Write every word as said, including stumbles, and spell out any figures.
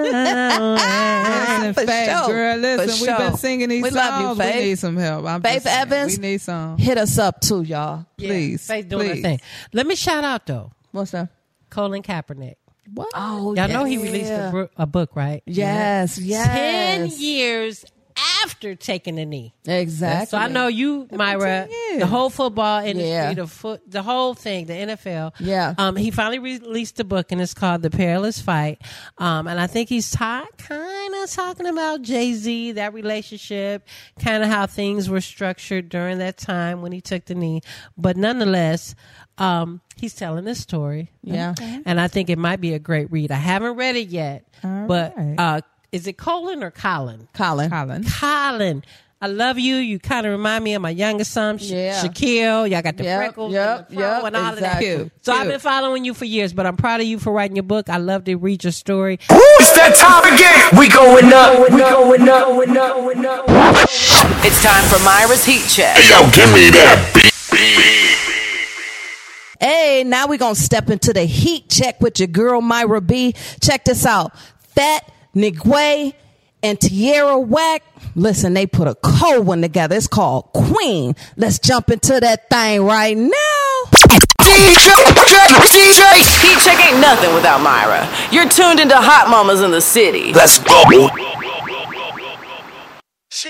listen, For Faith, sure. girl, listen, For we've been sure. singing these We love you, songs. We Faith. need some help. I'm Faith just saying, Evans, we need some. hit us up too, y'all. Please, Faith doing her please. thing. Let me shout out though, What's that? Colin Kaepernick. What? Oh, Y'all yeah. know he released a, bro- a book, right? Yes, yes. Ten years after taking the knee. Exactly. So I know you, Myra, ten years. the whole football industry, Yeah. the foot, the whole thing, the N F L. Yeah. Um, he finally released a book, and it's called The Perilous Fight. Um, and I think he's ta- kind of talking about Jay-Z, that relationship, kind of how things were structured during that time when he took the knee. But nonetheless, um, he's telling this story. Yeah. And I think it might be a great read. I haven't read it yet, All but right. uh, is it Colin or Colin? Colin. Colin. Colin, I love you. You kind of remind me of my youngest son, Sha- Yeah. Shaquille. Y'all got the Yep, freckles yep, and the fro yep, and all exactly. of that. So Cute. I've been following you for years, but I'm proud of you for writing your book. I love to read your story. It's that time again. We going up. We going up. Going up. Going up. It's time for Myra's Heat Check. Hey, yo, give me that beat. Hey, now we're going to step into the heat check with your girl, Myra B. Check this out. Fat, Nigwe, and Tierra Whack. Listen, they put a cold one together. It's called Queen. Let's jump into that thing right now. D J, D J. Heat Check ain't nothing without Myra. You're tuned into Hot Mamas in the City. Let's go.